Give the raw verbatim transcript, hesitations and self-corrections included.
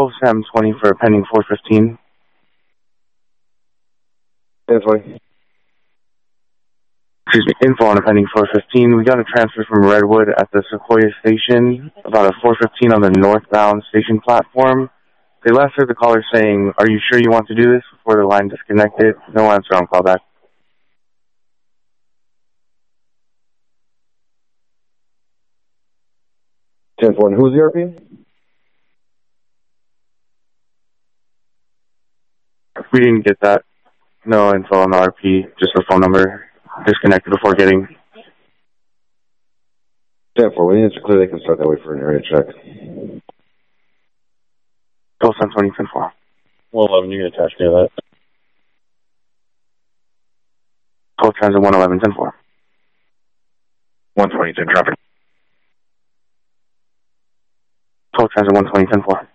twelve Sam twenty for pending four fifteen. ten twenty. Excuse me, info on a pending four fifteen. We got a transfer from Redwood at the Sequoia station, about a four fifteen on the northbound station platform. They last heard the caller saying, "Are you sure you want to do this?" before the line disconnected. No answer on callback. ten four, and who's the R P? We didn't get that. No info on the R P, just the phone number. Disconnected before getting. ten four, when the answer clear, they can start that way for an area check. twelve Sam twenty, ten four. one eleven, you can attach me to that. twelve Transit one eleven, ten four. one twenty, ten traffic. twelve Transit one twenty, ten four.